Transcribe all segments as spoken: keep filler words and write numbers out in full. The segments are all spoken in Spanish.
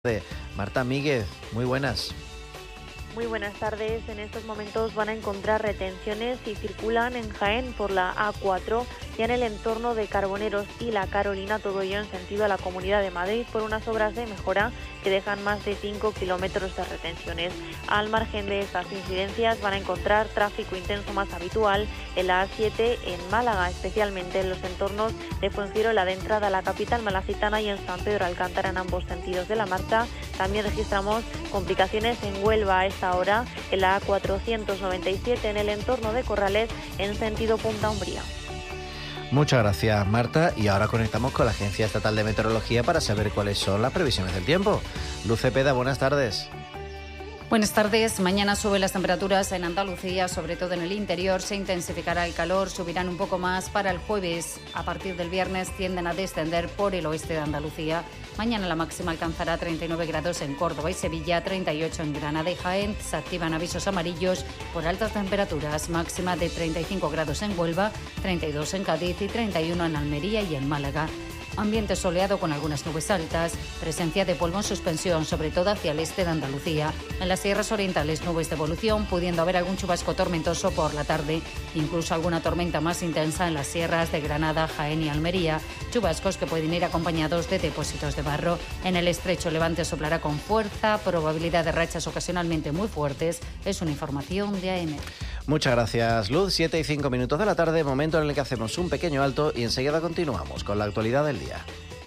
de Marta Míguez, muy buenas. Muy buenas tardes. En estos momentos van a encontrar retenciones y circulan en Jaén por la A cuatro y en el entorno de Carboneros y La Carolina, todo ello en sentido a la Comunidad de Madrid por unas obras de mejora que dejan más de cinco kilómetros de retenciones. Al margen de estas incidencias van a encontrar tráfico intenso más habitual en la A siete en Málaga, especialmente en los entornos de Fuengirola de entrada a la capital malacitana y en San Pedro Alcántara en ambos sentidos de la marcha. También registramos complicaciones en Huelva a esta hora, en la A cuatrocientos noventa y siete en el entorno de Corrales en sentido Punta Umbría. Muchas gracias, Marta. Y ahora conectamos con la Agencia Estatal de Meteorología para saber cuáles son las previsiones del tiempo. Luz Cepeda, buenas tardes. Buenas tardes. Mañana suben las temperaturas en Andalucía, sobre todo en el interior. Se intensificará el calor, subirán un poco más para el jueves. A partir del viernes tienden a descender por el oeste de Andalucía. Mañana la máxima alcanzará treinta y nueve grados en Córdoba y Sevilla, treinta y ocho en Granada y Jaén. Se activan avisos amarillos por altas temperaturas, máxima de treinta y cinco grados en Huelva, treinta y dos en Cádiz y treinta y uno en Almería y en Málaga. Ambiente soleado con algunas nubes altas, presencia de polvo en suspensión, sobre todo hacia el este de Andalucía. En las sierras orientales, nubes de evolución, pudiendo haber algún chubasco tormentoso por la tarde, incluso alguna tormenta más intensa en las sierras de Granada, Jaén y Almería. Chubascos que pueden ir acompañados de depósitos de barro. En el estrecho levante soplará con fuerza, probabilidad de rachas ocasionalmente muy fuertes. Es una información de A M. Muchas gracias, Luz. Siete y cinco minutos de la tarde, momento en el que hacemos un pequeño alto y enseguida continuamos con la actualidad del día.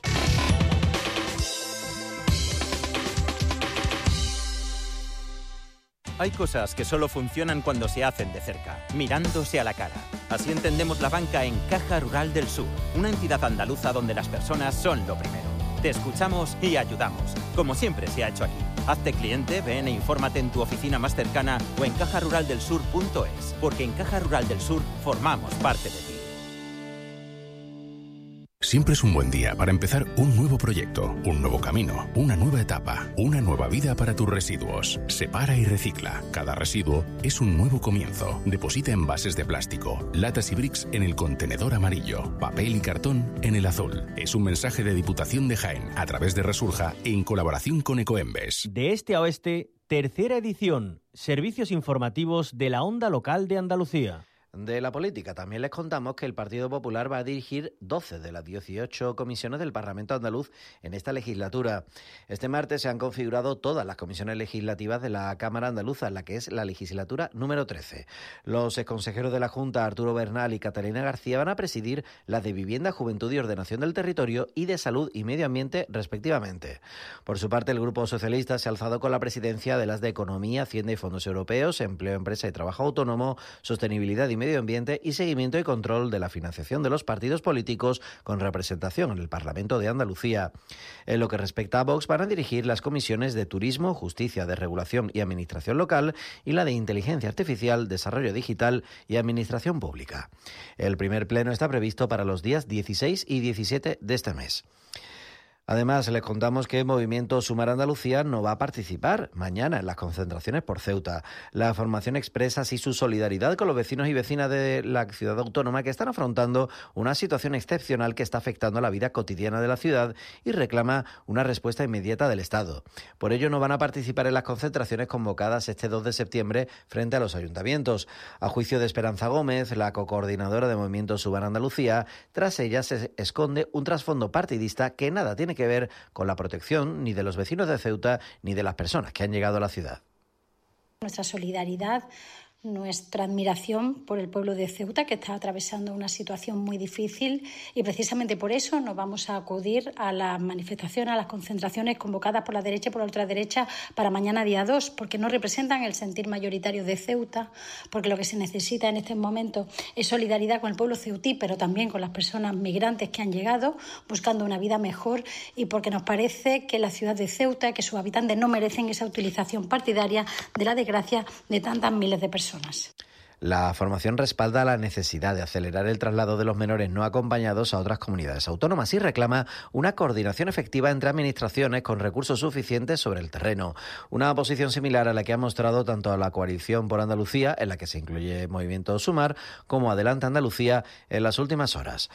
Hay cosas que solo funcionan cuando se hacen de cerca, mirándose a la cara. Así entendemos la banca en Caja Rural del Sur, una entidad andaluza donde las personas son lo primero. Te escuchamos y ayudamos, como siempre se ha hecho aquí. Hazte cliente, ven e infórmate en tu oficina más cercana o en caja rural del sur punto es, porque en Caja Rural del Sur formamos parte de ti. Siempre es un buen día para empezar un nuevo proyecto, un nuevo camino, una nueva etapa, una nueva vida para tus residuos. Separa y recicla. Cada residuo es un nuevo comienzo. Deposita envases de plástico, latas y bricks en el contenedor amarillo, papel y cartón en el azul. Es un mensaje de Diputación de Jaén a través de Resurja en colaboración con Ecoembes. De este a oeste, tercera edición. Servicios informativos de la onda local de Andalucía. De la política también les contamos que el Partido Popular va a dirigir doce de las dieciocho comisiones del Parlamento andaluz en esta legislatura. Este martes se han configurado todas las comisiones legislativas de la Cámara Andaluza, en la que es la legislatura número trece. Los exconsejeros de la Junta, Arturo Bernal y Catalina García, van a presidir las de Vivienda, Juventud y Ordenación del Territorio y de Salud y Medio Ambiente, respectivamente. Por su parte, el Grupo Socialista se ha alzado con la presidencia de las de Economía, Hacienda y Fondos Europeos, Empleo, Empresa y Trabajo Autónomo, Sostenibilidad y Medio Ambiente y Seguimiento y Control de la Financiación de los Partidos Políticos con representación en el Parlamento de Andalucía. En lo que respecta a Vox, van a dirigir las comisiones de Turismo, Justicia, de Regulación y Administración Local y la de Inteligencia Artificial, Desarrollo Digital y Administración Pública. El primer pleno está previsto para los días dieciséis y diecisiete de este mes. Además, les contamos que Movimiento Sumar Andalucía no va a participar mañana en las concentraciones por Ceuta. La formación expresa así su solidaridad con los vecinos y vecinas de la ciudad autónoma que están afrontando una situación excepcional que está afectando a la vida cotidiana de la ciudad y reclama una respuesta inmediata del Estado. Por ello, no van a participar en las concentraciones convocadas este dos de septiembre frente a los ayuntamientos. A juicio de Esperanza Gómez, la cocoordinadora de Movimiento Sumar Andalucía, tras ella se esconde un trasfondo partidista que nada tiene que ver con la protección ni de los vecinos de Ceuta ni de las personas que han llegado a la ciudad. Nuestra solidaridad, nuestra admiración por el pueblo de Ceuta, que está atravesando una situación muy difícil, y precisamente por eso nos vamos a acudir a las manifestaciones, a las concentraciones convocadas por la derecha y por la ultraderecha para mañana día dos, porque no representan el sentir mayoritario de Ceuta, porque lo que se necesita en este momento es solidaridad con el pueblo ceutí, pero también con las personas migrantes que han llegado buscando una vida mejor, y porque nos parece que la ciudad de Ceuta, que sus habitantes no merecen esa utilización partidaria de la desgracia de tantas miles de personas. La formación respalda la necesidad de acelerar el traslado de los menores no acompañados a otras comunidades autónomas y reclama una coordinación efectiva entre administraciones con recursos suficientes sobre el terreno. Una posición similar a la que ha mostrado tanto a la Coalición por Andalucía, en la que se incluye Movimiento Sumar, como Adelante Andalucía en las últimas horas.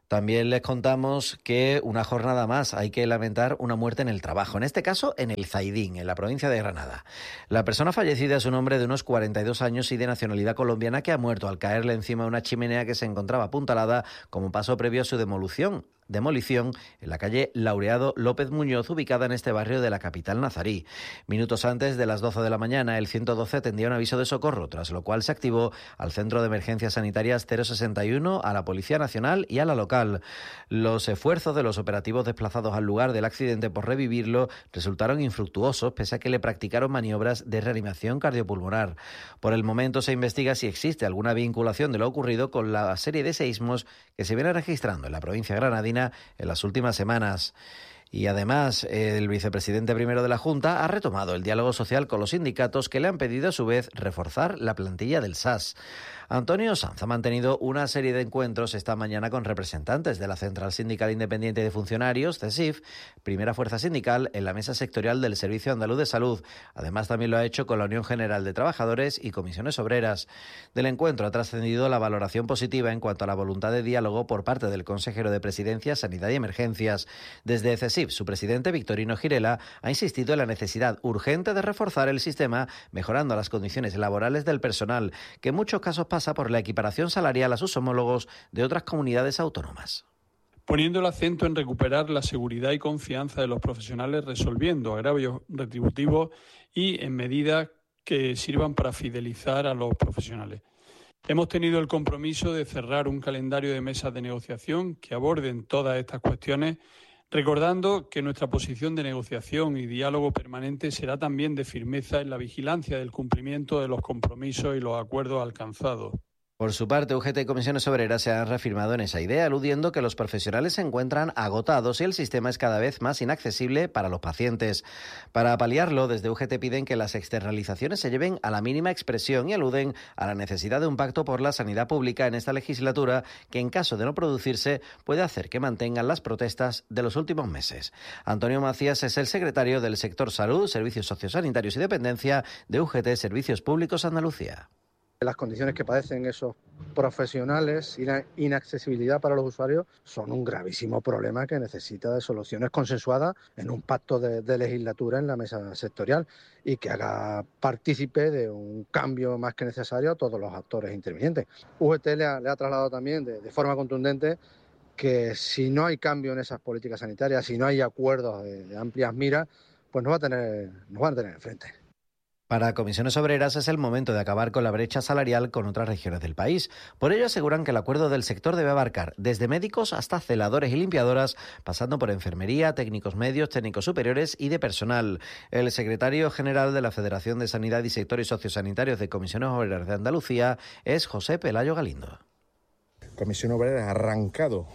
También les contamos que una jornada más hay que lamentar una muerte en el trabajo, en este caso en el Zaidín, en la provincia de Granada. La persona fallecida es un hombre de unos cuarenta y dos años y de nacionalidad colombiana que ha muerto al caerle encima de una chimenea que se encontraba apuntalada como paso previo a su demolición. demolición en la calle Laureado López Muñoz, ubicada en este barrio de la capital nazarí. Minutos antes de las doce de la mañana, el ciento doce atendía un aviso de socorro, tras lo cual se activó al Centro de Emergencias Sanitarias cero sesenta y uno, a la Policía Nacional y a la local. Los esfuerzos de los operativos desplazados al lugar del accidente por revivirlo resultaron infructuosos, pese a que le practicaron maniobras de reanimación cardiopulmonar. Por el momento se investiga si existe alguna vinculación de lo ocurrido con la serie de seísmos que se viene registrando en la provincia granadina en las últimas semanas. Y además, el vicepresidente primero de la Junta ha retomado el diálogo social con los sindicatos, que le han pedido a su vez reforzar la plantilla del S A S. Antonio Sanz ha mantenido una serie de encuentros esta mañana con representantes de la Central Sindical Independiente de Funcionarios, CESIF, primera fuerza sindical, en la mesa sectorial del Servicio Andaluz de Salud. Además, también lo ha hecho con la Unión General de Trabajadores y Comisiones Obreras. Del encuentro ha trascendido la valoración positiva en cuanto a la voluntad de diálogo por parte del consejero de Presidencia, Sanidad y Emergencias. Desde CESIF, su presidente, Victorino Girela, ha insistido en la necesidad urgente de reforzar el sistema, mejorando las condiciones laborales del personal, que en muchos casos pasa por la equiparación salarial a sus homólogos de otras comunidades autónomas. Poniendo el acento en recuperar la seguridad y confianza de los profesionales, resolviendo agravios retributivos y en medidas que sirvan para fidelizar a los profesionales. Hemos tenido el compromiso de cerrar un calendario de mesas de negociación que aborden todas estas cuestiones, recordando que nuestra posición de negociación y diálogo permanente será también de firmeza en la vigilancia del cumplimiento de los compromisos y los acuerdos alcanzados. Por su parte, U G T y Comisiones Obreras se han reafirmado en esa idea, aludiendo que los profesionales se encuentran agotados y el sistema es cada vez más inaccesible para los pacientes. Para paliarlo, desde U G T piden que las externalizaciones se lleven a la mínima expresión y aluden a la necesidad de un pacto por la sanidad pública en esta legislatura, que en caso de no producirse puede hacer que mantengan las protestas de los últimos meses. Antonio Macías es el secretario del sector Salud, Servicios Sociosanitarios y Dependencia de U G T Servicios Públicos Andalucía. Las condiciones que padecen esos profesionales y la inaccesibilidad para los usuarios son un gravísimo problema que necesita de soluciones consensuadas en un pacto de, de legislatura en la mesa sectorial y que haga partícipe de un cambio más que necesario a todos los actores intervinientes. U G T le ha, le ha trasladado también de, de forma contundente que si no hay cambio en esas políticas sanitarias, si no hay acuerdos de, de amplias miras, pues nos, va a tener, nos van a tener enfrente. Para Comisiones Obreras es el momento de acabar con la brecha salarial con otras regiones del país. Por ello aseguran que el acuerdo del sector debe abarcar desde médicos hasta celadores y limpiadoras, pasando por enfermería, técnicos medios, técnicos superiores y de personal. El secretario general de la Federación de Sanidad y Sectores Sociosanitarios de Comisiones Obreras de Andalucía es José Pelayo Galindo. Comisión Obrera ha arrancado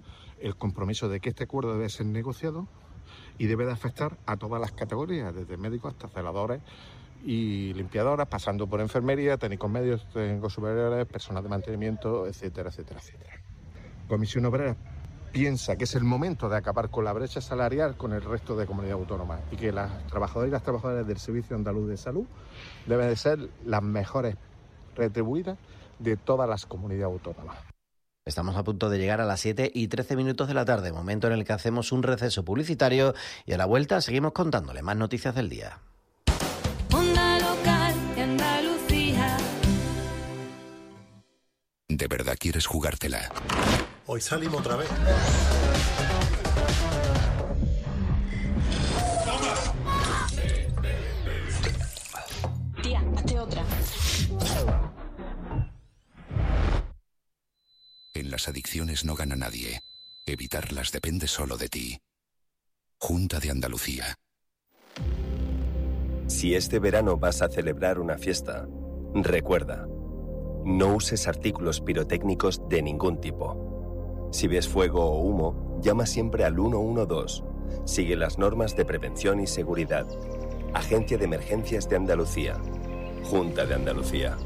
el compromiso de que este acuerdo debe ser negociado y debe de afectar a todas las categorías, desde médicos hasta celadores y limpiadoras, pasando por enfermería, técnicos medios, técnicos superiores, personal de mantenimiento, etcétera, etcétera, etcétera. Comisión Obrera piensa que es el momento de acabar con la brecha salarial con el resto de comunidades autónomas y que las trabajadoras y las trabajadoras del Servicio Andaluz de Salud deben de ser las mejores retribuidas de todas las comunidades autónomas. Estamos a punto de llegar a las siete y trece minutos de la tarde, momento en el que hacemos un receso publicitario y a la vuelta seguimos contándole más noticias del día. Onda local de Andalucía. ¿De verdad quieres jugártela? Hoy salimos otra vez. Tía, hazte otra. En las adicciones no gana nadie. Evitarlas depende solo de ti. Junta de Andalucía. Si este verano vas a celebrar una fiesta, recuerda, no uses artículos pirotécnicos de ningún tipo. Si ves fuego o humo, llama siempre al uno uno dos. Sigue las normas de prevención y seguridad. Agencia de Emergencias de Andalucía. Junta de Andalucía.